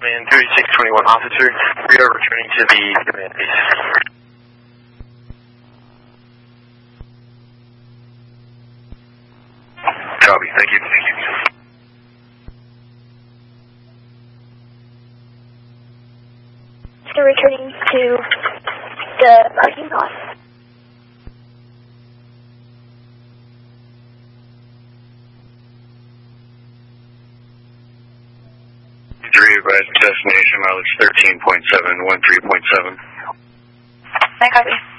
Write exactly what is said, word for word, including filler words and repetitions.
Command two eight six two one officer, we are returning to the command base. Copy, thank you. Thank you. So returning to the parking lot. Three advised destination mileage thirteen point seven one three point seven. I copy.